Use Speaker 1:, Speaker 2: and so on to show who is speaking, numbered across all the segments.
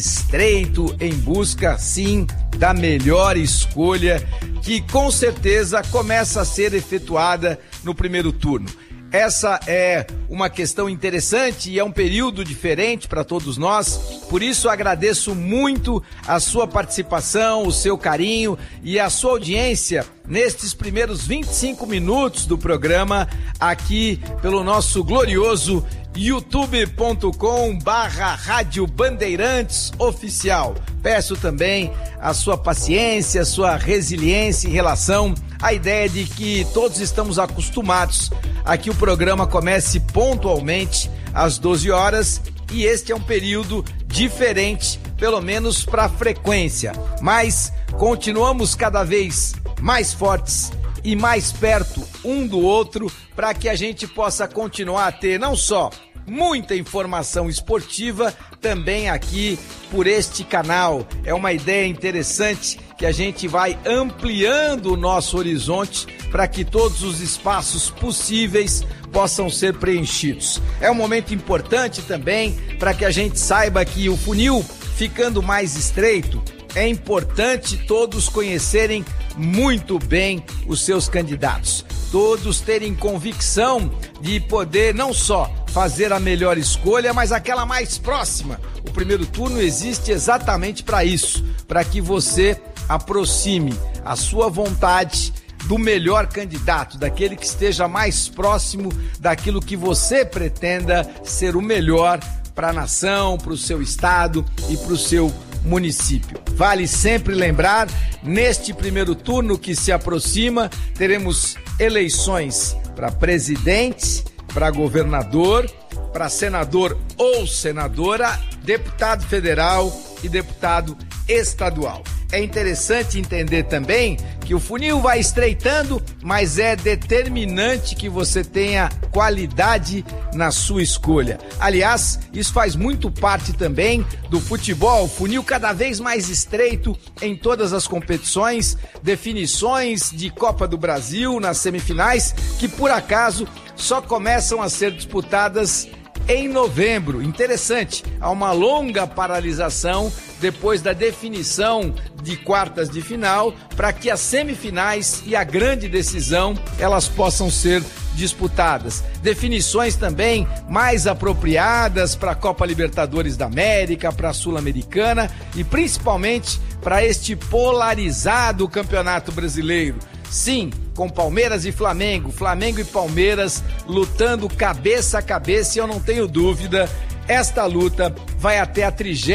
Speaker 1: estreito em busca, sim, da melhor escolha, que com certeza começa a ser efetuada no primeiro turno. Essa é uma questão interessante e é um período diferente para todos nós, por isso agradeço muito a sua participação, o seu carinho e a sua audiência nestes primeiros 25 minutos do programa aqui pelo nosso glorioso youtube.com/Rádio Bandeirantes Oficial. Peço também a sua paciência, a sua resiliência em relação à ideia de que todos estamos acostumados a que o programa comece pontualmente às 12 horas e este é um período diferente, pelo menos para a frequência, mas continuamos cada vez mais fortes e mais perto um do outro para que a gente possa continuar a ter não só muita informação esportiva também aqui por este canal. É uma ideia interessante que a gente vai ampliando o nosso horizonte para que todos os espaços possíveis possam ser preenchidos. É um momento importante também para que a gente saiba que o funil ficando mais estreito, é importante todos conhecerem muito bem os seus candidatos, todos terem convicção de poder não só fazer a melhor escolha, mas aquela mais próxima. O primeiro turno existe exatamente para isso, para que você aproxime a sua vontade do melhor candidato, daquele que esteja mais próximo daquilo que você pretenda ser o melhor para a nação, para o seu estado e para o seu município. Vale sempre lembrar, neste primeiro turno que se aproxima, teremos eleições para presidente, para governador, para senador ou senadora, deputado federal e deputado estadual. É interessante entender também que o funil vai estreitando, mas é determinante que você tenha qualidade na sua escolha. Aliás, isso faz muito parte também do futebol, funil cada vez mais estreito em todas as competições, definições de Copa do Brasil nas semifinais, que por acaso só começam a ser disputadas em novembro. Interessante, há uma longa paralisação depois da definição de quartas de final para que as semifinais e a grande decisão elas possam ser disputadas. Definições também mais apropriadas para a Copa Libertadores da América, para a Sul-Americana e principalmente para este polarizado Campeonato Brasileiro. Sim, com Palmeiras e Flamengo, Flamengo e Palmeiras lutando cabeça a cabeça e eu não tenho dúvida, esta luta vai até a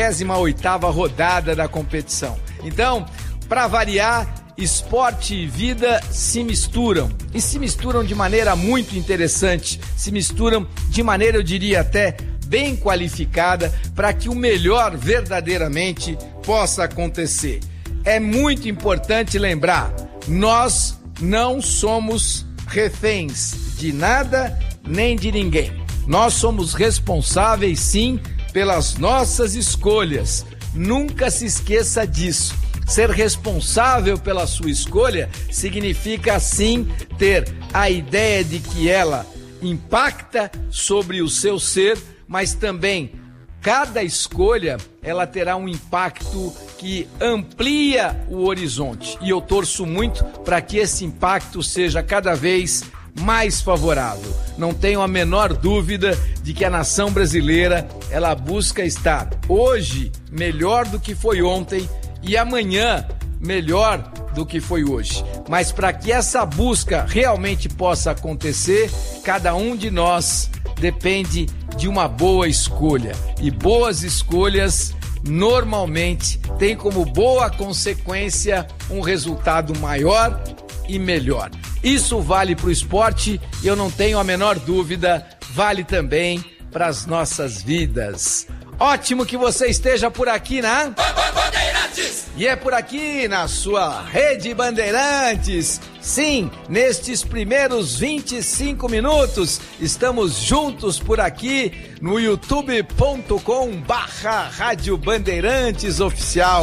Speaker 1: 38ª rodada da competição. Então, para variar, esporte e vida se misturam e se misturam de maneira muito interessante, se misturam de maneira, eu diria até, bem qualificada para que o melhor verdadeiramente possa acontecer. É muito importante lembrar, nós não somos reféns de nada nem de ninguém. Nós somos responsáveis, sim, pelas nossas escolhas. Nunca se esqueça disso. Ser responsável pela sua escolha significa, sim, ter a ideia de que ela impacta sobre o seu ser, mas também cada escolha ela terá um impacto que amplia o horizonte e eu torço muito para que esse impacto seja cada vez mais favorável. Não tenho a menor dúvida de que a nação brasileira ela busca estar hoje melhor do que foi ontem e amanhã melhor do que foi hoje. Mas para que essa busca realmente possa acontecer, cada um de nós depende de uma boa escolha. E boas escolhas normalmente têm como boa consequência um resultado maior e melhor. Isso vale para o esporte e eu não tenho a menor dúvida, vale também para as nossas vidas. Ótimo que você esteja por aqui na Bandeirantes! E é por aqui na sua Rede Bandeirantes. Sim, nestes primeiros 25 minutos, estamos juntos por aqui no youtube.com/Rádio Bandeirantes Oficial.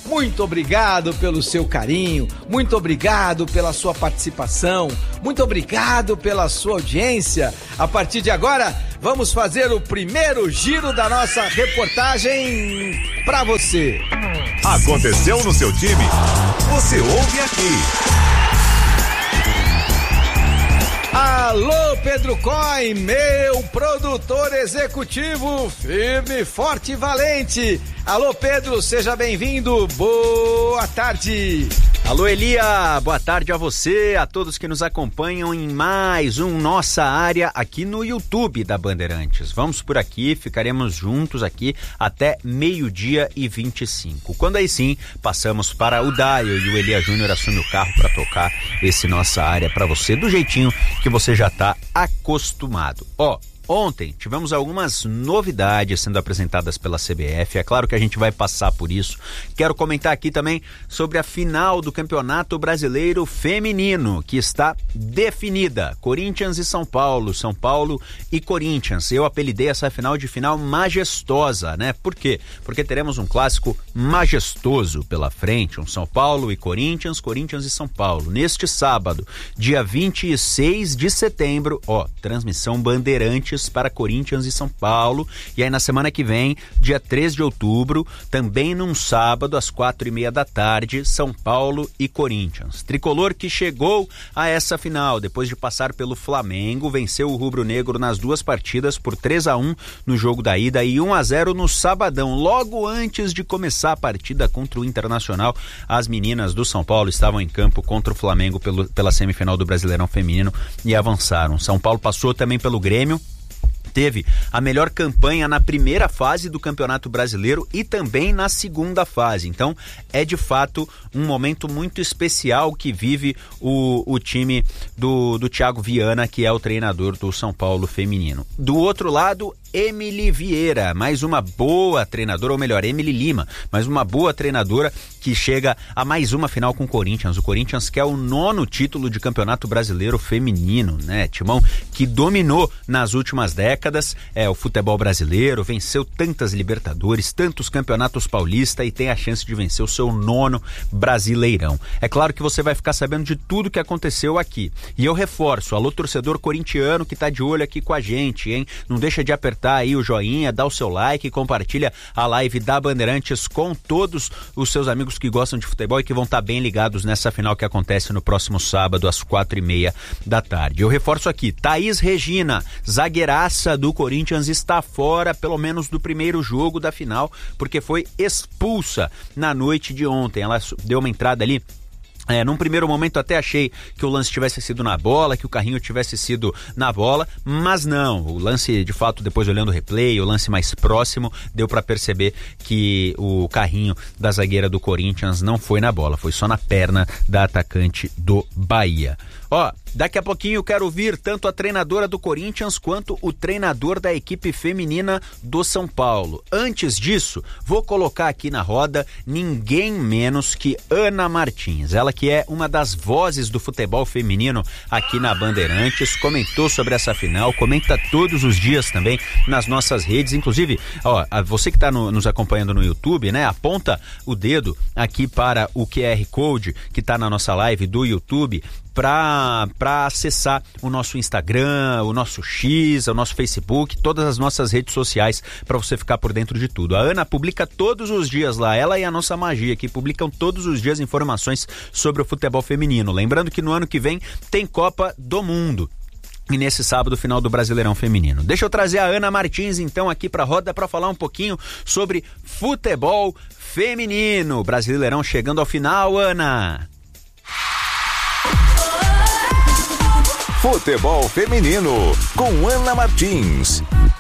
Speaker 1: muito obrigado pelo seu carinho, muito obrigado pela sua participação, muito obrigado pela sua audiência. A partir de agora, vamos fazer o primeiro giro da nossa reportagem para você.
Speaker 2: Aconteceu no seu time? Você ouve aqui.
Speaker 1: Alô, Pedro Coy, meu produtor executivo, firme, forte e valente. Alô, Pedro, seja bem-vindo, boa tarde.
Speaker 3: Alô, Elia, boa tarde a você, a todos que nos acompanham em mais um Nossa Área aqui no YouTube da Bandeirantes. Vamos por aqui, ficaremos juntos aqui até 12:25. Quando aí sim, passamos para o Daio e o Elia Júnior assume o carro para tocar esse Nossa Área para você, do jeitinho que você já está acostumado. Ontem tivemos algumas novidades sendo apresentadas pela CBF, é claro que a gente vai passar por isso. Quero comentar aqui também sobre a final do Campeonato Brasileiro Feminino, que está definida. Corinthians e São Paulo, São Paulo e Corinthians. Eu apelidei essa final de final majestosa, né? Por quê? Porque teremos um clássico majestoso pela frente, um São Paulo e Corinthians, Corinthians e São Paulo. Neste sábado, dia 26 de setembro, transmissão Bandeirantes para Corinthians e São Paulo, e aí na semana que vem, dia 3 de outubro, também num sábado, às 4:30 da tarde, São Paulo e Corinthians. Tricolor que chegou a essa final, depois de passar pelo Flamengo, venceu o rubro-negro nas duas partidas por 3-1 no jogo da ida e 1-0 no sabadão. Logo antes de começar a partida contra o Internacional, as meninas do São Paulo estavam em campo contra o Flamengo pela semifinal do Brasileirão Feminino e avançaram. São Paulo passou também pelo Grêmio, teve a melhor campanha na primeira fase do Campeonato Brasileiro e também na segunda fase. Então, é de fato um momento muito especial que vive o time do Thiago Viana, que é o treinador do São Paulo feminino. Do outro lado, Emily Vieira, mais uma boa treinadora, ou melhor, Emily Lima, mais uma boa treinadora que chega a mais uma final com o Corinthians. O Corinthians quer o 9º título de Campeonato Brasileiro feminino, né? Timão que dominou nas últimas décadas o futebol brasileiro, venceu tantas Libertadores, tantos campeonatos paulistas e tem a chance de vencer o seu 9º Brasileirão. É claro que você vai ficar sabendo de tudo que aconteceu aqui. E eu reforço, alô torcedor corintiano que tá de olho aqui com a gente, hein? Não deixa de apertar aí o joinha, dá o seu like, compartilha a live da Bandeirantes com todos os seus amigos que gostam de futebol e que vão estar bem ligados nessa final que acontece no próximo sábado às 4:30 da tarde. Eu reforço aqui, Thaís Regina, zagueiraça do Corinthians, está fora pelo menos do primeiro jogo da final, porque foi expulsa na noite de ontem. Ela deu uma entrada ali. Num primeiro momento até achei que o lance tivesse sido na bola, que o carrinho tivesse sido na bola, mas não, o lance de fato, depois olhando o replay, o lance mais próximo, deu para perceber que o carrinho da zagueira do Corinthians não foi na bola, foi só na perna da atacante do Bahia. Daqui a pouquinho eu quero ouvir tanto a treinadora do Corinthians quanto o treinador da equipe feminina do São Paulo. Antes disso, vou colocar aqui na roda ninguém menos que Ana Martins, ela que é uma das vozes do futebol feminino aqui na Bandeirantes, comentou sobre essa final, comenta todos os dias também nas nossas redes, inclusive, você que está nos acompanhando no YouTube, né, aponta o dedo aqui para o QR Code que está na nossa live do YouTube, para acessar o nosso Instagram, o nosso X, o nosso Facebook, todas as nossas redes sociais, para você ficar por dentro de tudo. A Ana publica todos os dias lá, ela e a nossa Magia, que publicam todos os dias informações sobre o futebol feminino. Lembrando que no ano que vem tem Copa do Mundo. E nesse sábado, final do Brasileirão Feminino. Deixa eu trazer a Ana Martins, então, aqui para a roda para falar um pouquinho sobre futebol feminino. Brasileirão chegando ao final, Ana.
Speaker 2: Futebol feminino com Ana Martins.